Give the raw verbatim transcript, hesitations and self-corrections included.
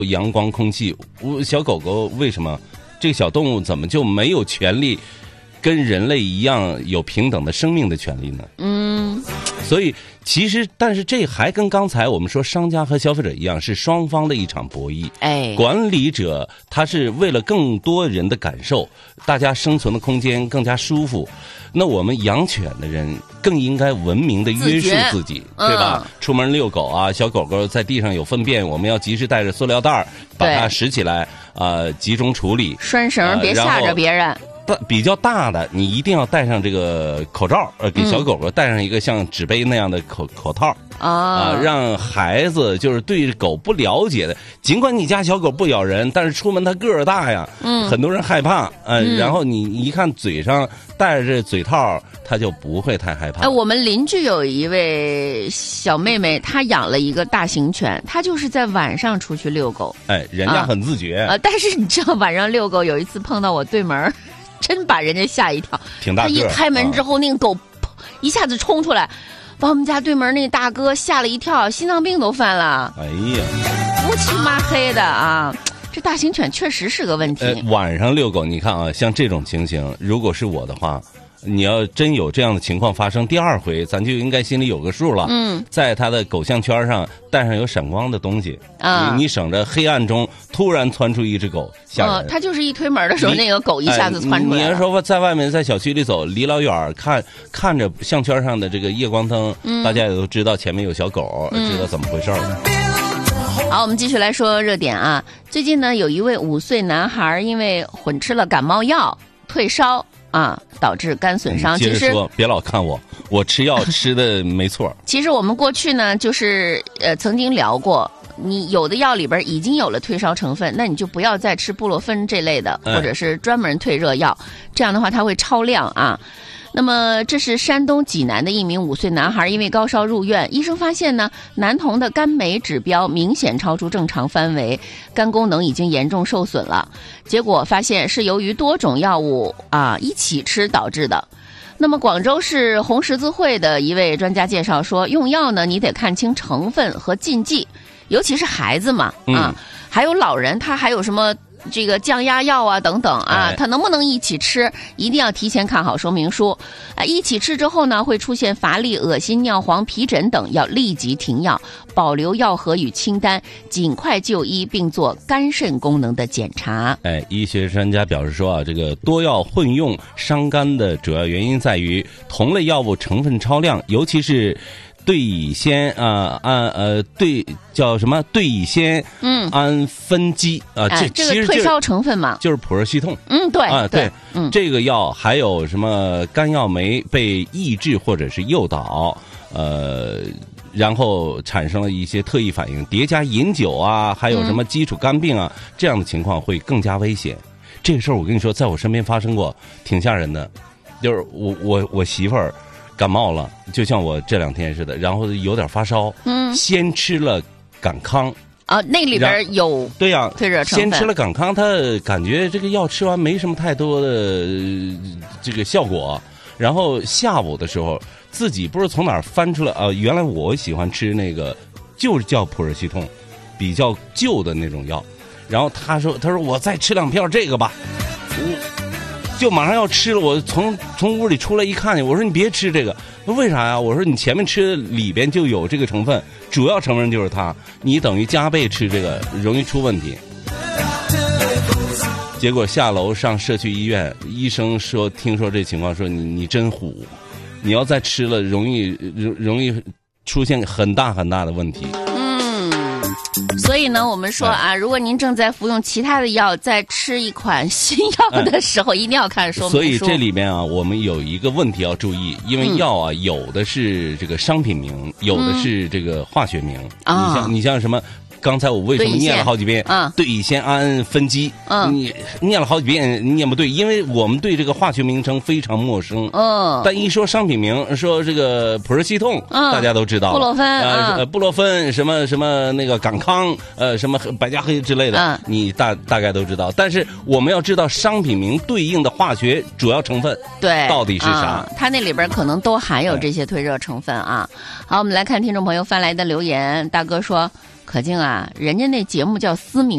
阳光、空气，小狗狗为什么这个小动物怎么就没有权利跟人类一样有平等的生命的权利呢？嗯，所以其实，但是这还跟刚才我们说商家和消费者一样，是双方的一场博弈。哎，管理者他是为了更多人的感受，大家生存的空间更加舒服。那我们养犬的人更应该文明的约束自己，自对吧？嗯、出门遛狗啊，小狗狗在地上有粪便，我们要及时带着塑料袋把它拾起来，呃，集中处理。拴绳别吓着别人。大比较大的，你一定要戴上这个口罩，呃，给小狗狗戴上一个像纸杯那样的口口套啊、呃，让孩子就是对狗不了解的，尽管你家小狗不咬人，但是出门它个儿大呀，嗯，很多人害怕，呃，嗯、然后你一看嘴上戴着这嘴套，它就不会太害怕。哎，我们邻居有一位小妹妹，她养了一个大型犬，她就是在晚上出去遛狗，哎，人家很自觉啊、呃，但是你知道晚上遛狗有一次碰到我对门。真把人家吓一跳，挺大个。他一开门之后，啊、那个狗一下子冲出来，把我们家对门那大哥吓了一跳，心脏病都犯了。哎呀，乌漆麻黑的啊！这大型犬确实是个问题。呃、晚上遛狗，你看啊，像这种情形，如果是我的话。你要真有这样的情况发生，第二回咱就应该心里有个数了。嗯，在它的狗项圈上带上有闪光的东西啊，你你省着黑暗中突然窜出一只狗吓人。哦，它就是一推门的时候，那个狗一下子窜出来了。哎、你要说在外面在小区里走，离老远看看着项圈上的这个夜光灯，嗯、大家也都知道前面有小狗，嗯、知道怎么回事了。好，我们继续来说热点啊。最近呢，有一位五岁男孩因为混吃了感冒药退烧。啊，导致肝损伤。接着说，别老看我，我吃药吃的没错。其实我们过去呢，就是呃曾经聊过，你有的药里边已经有了退烧成分，那你就不要再吃布洛芬这类的，或者是专门退热药，这样的话它会超量啊。那么这是山东济南的一名五岁男孩，因为高烧入院，医生发现呢，男童的肝镁指标明显超出正常范围，肝功能已经严重受损了。结果发现是由于多种药物啊一起吃导致的。那么广州市红十字会的一位专家介绍说，用药呢你得看清成分和禁忌，尤其是孩子嘛啊，嗯、还有老人，他还有什么？这个降压药啊等等啊，它能不能一起吃，一定要提前看好说明书啊。一起吃之后呢，会出现乏力、恶心、尿黄、皮疹等，要立即停药，保留药盒与清单，尽快就医，并做肝肾功能的检查。哎，医学专家表示说啊，这个多药混用伤肝的主要原因在于同类药物成分超量，尤其是对乙酰啊胺呃对叫什么对乙酰嗯胺酚基啊，这其实退烧成分嘛，就是普热西痛。嗯，对啊，对，嗯，这个药还有什么肝药酶被抑制或者是诱导，呃，然后产生了一些特异反应，叠加饮酒啊，还有什么基础肝病啊，嗯、这样的情况会更加危险。这个事儿我跟你说，在我身边发生过，挺吓人的，就是我我我媳妇儿。感冒了，就像我这两天似的，然后有点发烧，嗯，先吃了感康啊，那里边有对呀、啊，退热成分。先吃了感康，他感觉这个药吃完没什么太多的、呃、这个效果，然后下午的时候自己不知道从哪儿翻出来啊、呃，原来我喜欢吃那个就是叫普热西痛，比较旧的那种药，然后他说他说我再吃两片这个吧，我。就马上要吃了，我从从屋里出来一看见，我说你别吃这个，为啥呀？我说你前面吃的里边就有这个成分，主要成分就是它，你等于加倍吃这个，容易出问题。结果下楼上社区医院，医生说听说这情况，说你你真虎，你要再吃了，容易容容易出现很大很大的问题。所以呢，我们说啊，如果您正在服用其他的药，在吃一款新药的时候，一定要看说明书。所以这里面啊，我们有一个问题要注意，因为药啊，嗯、有的是这个商品名，有的是这个化学名。嗯、你像你像什么？刚才我为什么念了好几遍？啊，对乙酰胺酚基，嗯，你念了好几遍念不对，因为我们对这个化学名称非常陌生。嗯，但一说商品名，说这个普热西痛，嗯，大家都知道。布洛芬啊，呃，布洛芬什么什么那个感康，呃，什么百家黑之类的，嗯，你大大概都知道。但是我们要知道商品名对应的化学主要成分，对，到底是啥？啊、它那里边可能都含有这些退热成分啊。好，我们来看听众朋友发来的留言，大哥说。可静啊，人家那节目叫思明。